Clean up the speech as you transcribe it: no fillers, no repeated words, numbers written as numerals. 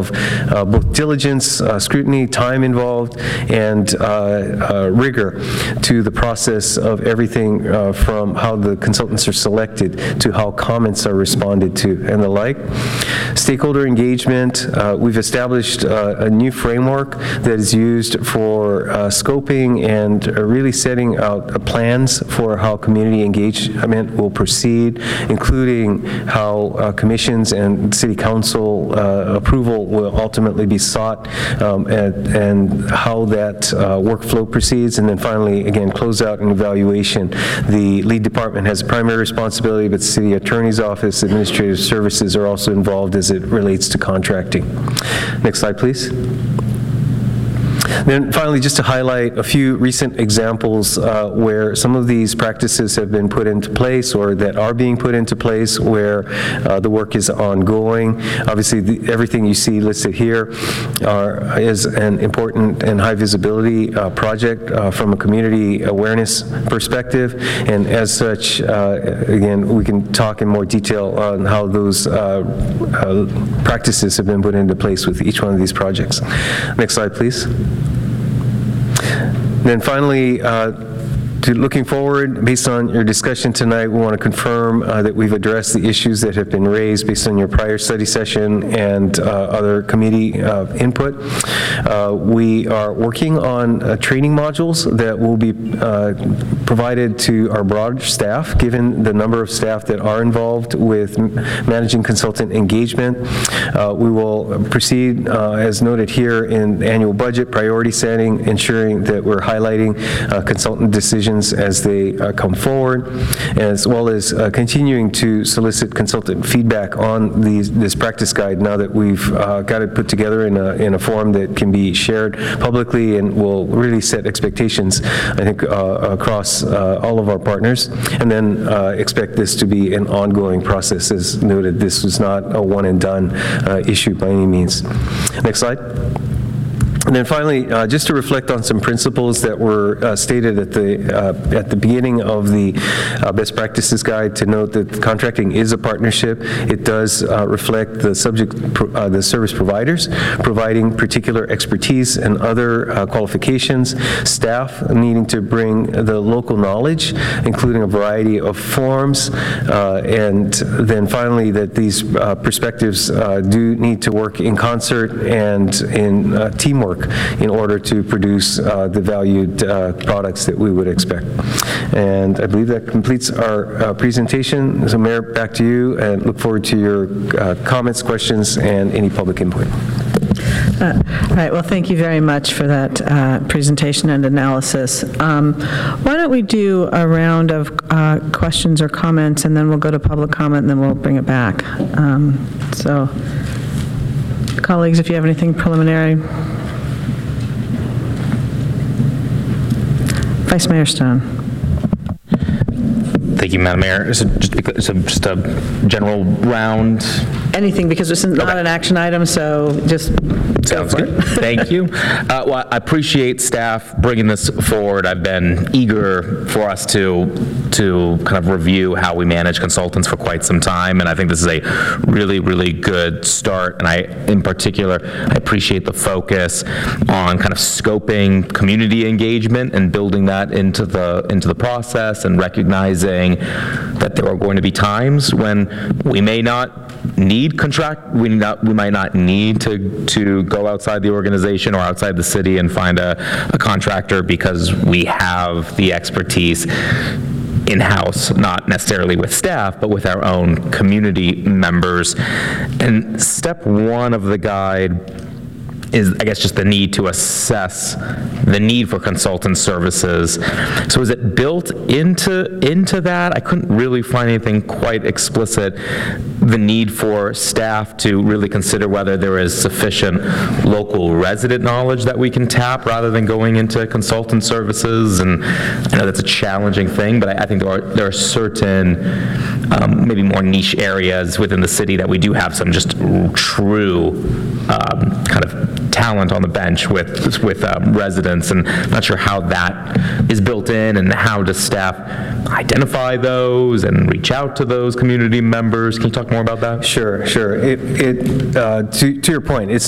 of both diligence, scrutiny, time involved, and rigor to the process of everything from how the consultants are selected to how comments are responded to and the like. Stakeholder engagement, we've established a new framework that is used for scoping and really setting out plans for how community engagement will proceed, including how commissions and city council approval will ultimately be sought, and how that workflow proceeds. And then finally, again, closeout and evaluation. The lead department has a primary responsibility, but the city attorney's office, administrative services are also involved as it relates to contracting. Next slide, please. Then finally, just to highlight a few recent examples where some of these practices have been put into place or that are being put into place where the work is ongoing. Obviously, everything you see listed here is an important and high visibility project from a community awareness perspective. And as such, again, we can talk in more detail on how those practices have been put into place with each one of these projects. Next slide, please. And then finally, looking forward, based on your discussion tonight, we want to confirm that we've addressed the issues that have been raised based on your prior study session and other committee input. We are working on training modules that will be provided to our broader staff, given the number of staff that are involved with managing consultant engagement. We will proceed, as noted here, in annual budget priority setting, ensuring that we're highlighting consultant decisions as they come forward, as well as continuing to solicit consultant feedback on this practice guide now that we've got it put together in a form that can be shared publicly and will really set expectations, I think, across all of our partners, and then expect this to be an ongoing process. As noted, this was not a one and done issue by any means. Next slide. And then finally, just to reflect on some principles that were stated at the beginning of the best practices guide, to note that contracting is a partnership. It does reflect the the service providers providing particular expertise and other qualifications, staff needing to bring the local knowledge, including a variety of forms, and then finally that these perspectives do need to work in concert and in teamwork in order to produce the valued products that we would expect. And I believe that completes our presentation. So Mayor, back to you, and look forward to your comments, questions, and any public input. All right, well, thank you very much for that presentation and analysis. Why don't we do a round of questions or comments, and then we'll go to public comment, and then we'll bring it back. So, colleagues, if you have anything preliminary. Vice Mayor Stone. Thank you, Madam Mayor. So just a general round. Anything, because this is not an action item, so just sounds good. Thank you. Well, I appreciate staff bringing this forward. I've been eager for us to kind of review how we manage consultants for quite some time, and I think this is a really, really good start. And in particular, I appreciate the focus on kind of scoping community engagement and building that into the process, and recognizing that there are going to be times when we may not need we might not need to go outside the organization or outside the city and find a contractor, because we have the expertise in-house, not necessarily with staff, but with our own community members. And step one of the guide is, I guess, just the need to assess the need for consultant services. So is it built into that? I couldn't really find anything quite explicit. The need for staff to really consider whether there is sufficient local resident knowledge that we can tap rather than going into consultant services. And I know that's a challenging thing, but I think there are certain maybe more niche areas within the city that we do have some just true kind of talent on the bench with residents, and not sure how that is built in, and how does staff identify those and reach out to those community members. Can you talk more about that? Sure. To your point, it's